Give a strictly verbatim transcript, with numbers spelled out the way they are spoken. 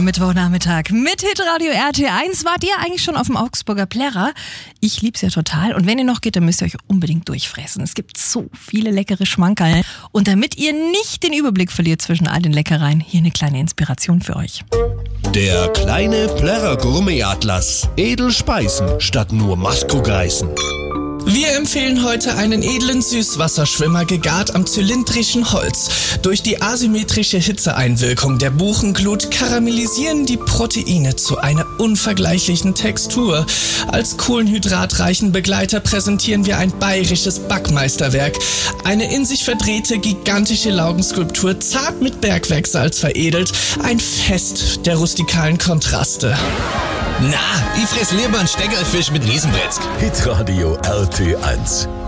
am Mittwochnachmittag mit Hitradio R T eins. Wart ihr eigentlich schon auf dem Augsburger Plärrer? Ich lieb's ja total. Und wenn ihr noch geht, dann müsst ihr euch unbedingt durchfressen. Es gibt so viele leckere Schmankerl. Und damit ihr nicht den Überblick verliert zwischen all den Leckereien, hier eine kleine Inspiration für euch. Der kleine Plärrer Gourmet-Atlas. Edelspeisen statt nur Maskogreißen. Wir empfehlen heute einen edlen Süßwasserschwimmer, gegart am zylindrischen Holz. Durch die asymmetrische Hitzeeinwirkung der Buchenglut karamellisieren die Proteine zu einer unvergleichlichen Textur. Als kohlenhydratreichen Begleiter präsentieren wir ein bayerisches Backmeisterwerk. Eine in sich verdrehte, gigantische Laugenskulptur, zart mit Bergwerksalz veredelt. Ein Fest der rustikalen Kontraste. Na, ich fress lieber einen Steckerlfisch mit Riesenbretzk. Hitradio R T eins.